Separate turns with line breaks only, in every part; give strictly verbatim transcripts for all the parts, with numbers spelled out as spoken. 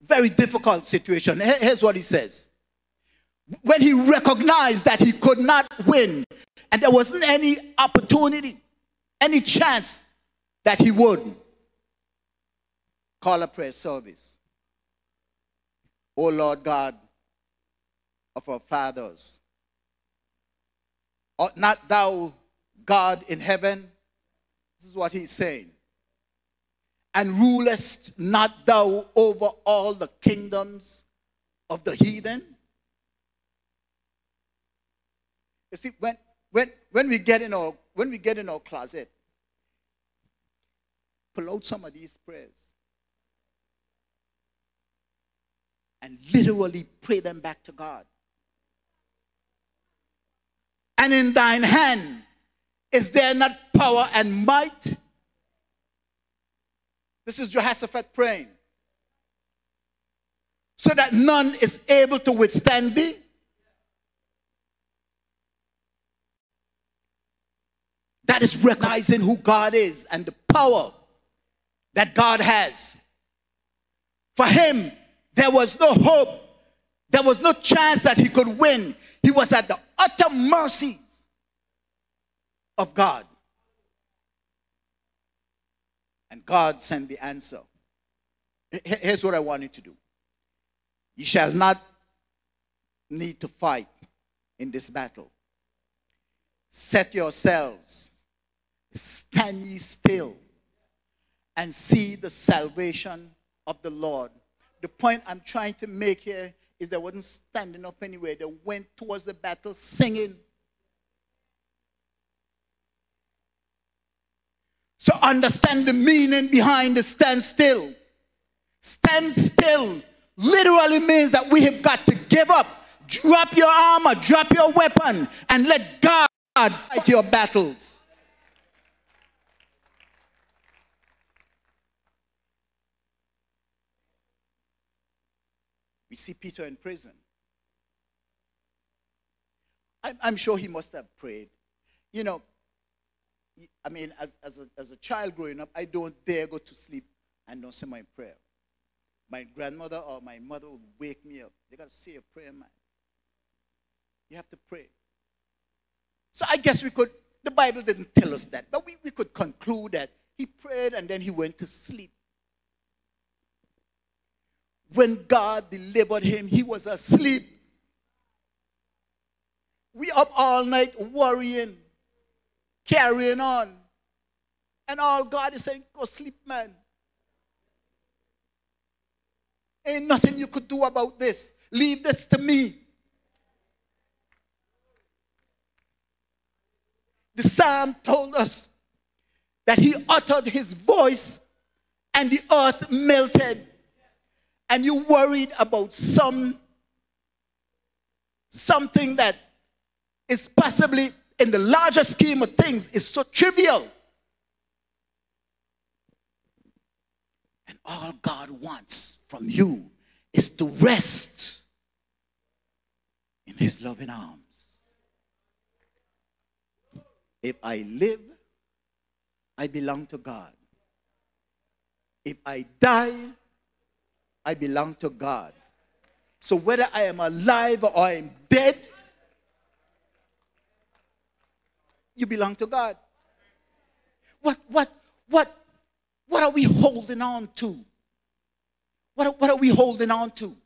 very difficult situation. Here's what he says. When he recognized that he could not win, and there wasn't any opportunity, any chance that he would, call a prayer service. O Lord God of our fathers, art not thou God in heaven? This is what he's saying. And rulest not thou over all the kingdoms of the heathen? You see, when, when, when we get in our when we get in our closet, pull out some of these prayers and literally pray them back to God. And in thine hand is there not power and might? This is Jehoshaphat praying. So that none is able to withstand thee. That is recognizing who God is and the power that God has. For him, there was no hope. There was no chance that he could win. He was at the utter mercy of God. And God sent the answer. Here's what I want you to do. You shall not need to fight in this battle. Set yourselves, stand ye still, and see the salvation of the Lord. The point I'm trying to make here is they wasn't standing up anywhere. They went towards the battle singing. So understand the meaning behind the stand still. Stand still literally means that we have got to give up. Drop your armor, drop your weapon, and let God fight your battles. We see Peter in prison. I'm, I'm sure he must have prayed. You know, I mean, as, as, a, as a child growing up, I don't dare go to sleep and don't say my prayer. My grandmother or my mother would wake me up. They got to say a prayer, man. You have to pray. So I guess we could, the Bible didn't tell us that, but we, we could conclude that he prayed and then he went to sleep. When God delivered him, he was asleep. We up all night worrying, carrying on. And all God is saying, go sleep, man. Ain't nothing you could do about this. Leave this to me. The psalm told us that he uttered his voice and the earth melted. And you worried about some something that is possibly in the larger scheme of things is so trivial. And all God wants from you is to rest in his loving arms. If I live, I belong to God. If I die, I belong to God. So whether I am alive or I am dead, you belong to God. What, what, what, what are we holding on to? What, what are we holding on to?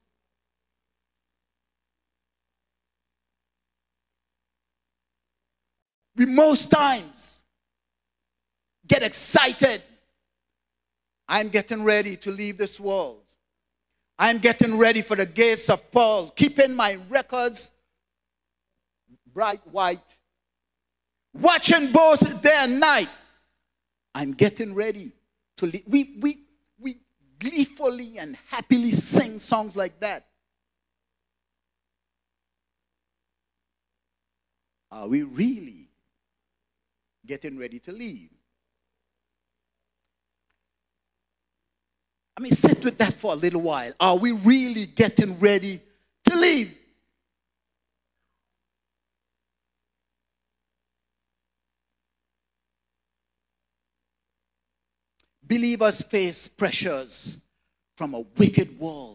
We most times get excited. I'm getting ready to leave this world. I'm getting ready for the gates of Paul, keeping my records bright white, watching both day and night. I'm getting ready to leave. We, we, we gleefully and happily sing songs like that. Are we really getting ready to leave? I mean, sit with that for a little while. Are we really getting ready to leave? Believers face pressures from a wicked world.